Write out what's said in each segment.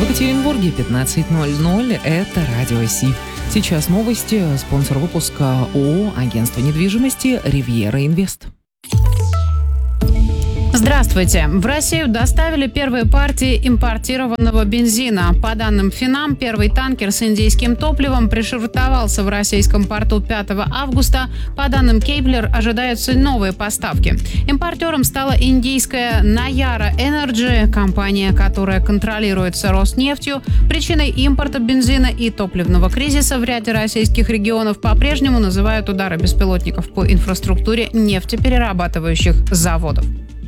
Екатеринбурге 15:00. Это Радио Си. Сейчас новости. Спонсор выпуска ООО «Агентство недвижимости Ривьера Инвест». Здравствуйте. В Россию доставили первые партии импортированного бензина. По данным Финам, первый танкер с индийским топливом пришвартовался в российском порту 5 августа. По данным Кейблер, ожидаются новые поставки. Импортером стала индийская Nayara Energy, компания, которая контролируется Роснефтью. Причиной импорта бензина и топливного кризиса в ряде российских регионов по-прежнему называют удары беспилотников по инфраструктуре нефтеперерабатывающих заводов.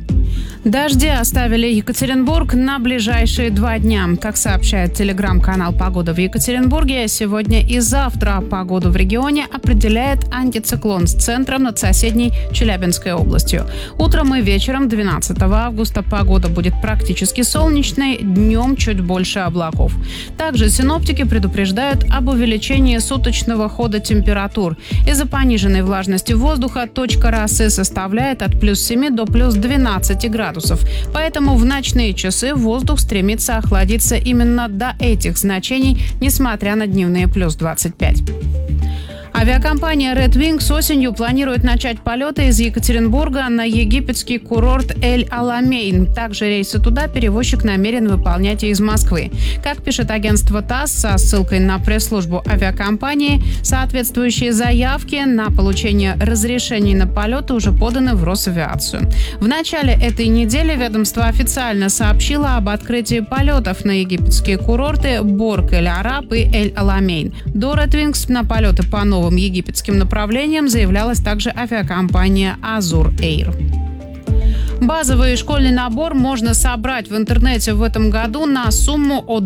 Дожди оставили Екатеринбург на ближайшие 2 дня. Как сообщает телеграм-канал «Погода в Екатеринбурге», сегодня и завтра погоду в регионе определяет антициклон с центром над соседней Челябинской областью. Утром и вечером 12 августа погода будет практически солнечной, днем чуть больше облаков. Также синоптики предупреждают об увеличении суточного хода температур. Из-за пониженной влажности воздуха точка росы составляет от +7 до +12 градусов. Поэтому в ночные часы воздух стремится охладиться именно до этих значений, несмотря на дневные +25. Авиакомпания Red Wings осенью планирует начать полеты из Екатеринбурга на египетский курорт Эль-Аламейн. Также рейсы туда перевозчик намерен выполнять и из Москвы. Как пишет агентство ТАСС со ссылкой на пресс-службу авиакомпании, соответствующие заявки на получение разрешений на полеты уже поданы в Росавиацию. В начале этой недели ведомство официально сообщило об открытии полетов на египетские курорты Борг Эль-Араб и Эль-Аламейн. До Red Wings на полеты по новым египетским направлениям заявлялась также авиакомпания Azur Air. Базовый школьный набор можно собрать в интернете в этом году на сумму от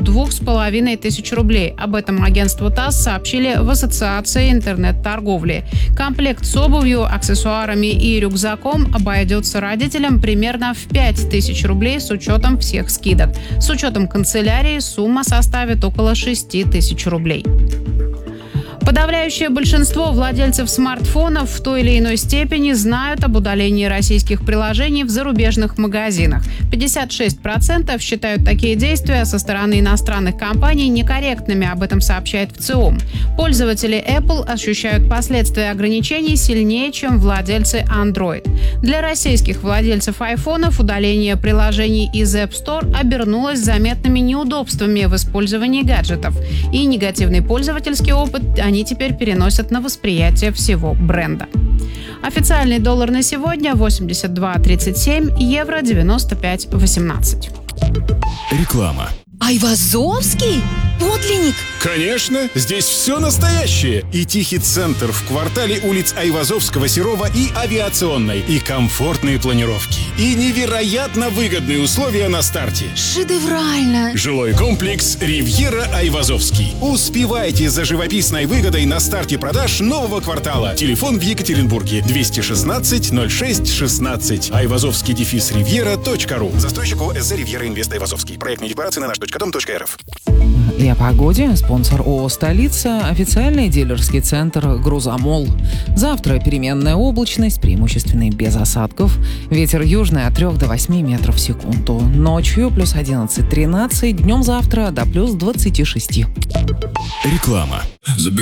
2500 рублей. Об этом агентству ТАСС сообщили в Ассоциации интернет-торговли. Комплект с обувью, аксессуарами и рюкзаком обойдется родителям примерно в 5000 рублей с учетом всех скидок. С учетом канцелярии сумма составит около 6000 рублей. Подавляющее большинство владельцев смартфонов в той или иной степени знают об удалении российских приложений в зарубежных магазинах. 56% считают такие действия со стороны иностранных компаний некорректными, об этом сообщает ВЦИОМ. Пользователи Apple ощущают последствия ограничений сильнее, чем владельцы Android. Для российских владельцев айфонов удаление приложений из App Store обернулось заметными неудобствами в использовании гаджетов. И негативный пользовательский опыт они теперь переносят на восприятие всего бренда. Официальный доллар на сегодня 82.37, евро 95.18. Реклама. Айвазовский? Подлинник? Конечно, здесь все настоящее. И тихий центр в квартале улиц Айвазовского, Серова и Авиационной. И комфортные планировки. И невероятно выгодные условия на старте. Шедеврально! Жилой комплекс «Ривьера Айвазовский». Успевайте за живописной выгодой на старте продаж нового квартала. Телефон в Екатеринбурге 216 06 16. Айвазовский-ривьера.ру. Застройщик ОСЗ «Ривьера Инвест Айвазовский». Проектные декларации на наш.дом.рф. И о погоде. Спонсор ООО «Столица» – официальный дилерский центр «Грузомол». Завтра переменная облачность, преимущественно без осадков. Ветер южный от 3 до 8 метров в секунду. Ночью +11-13, днем завтра до +26. Реклама.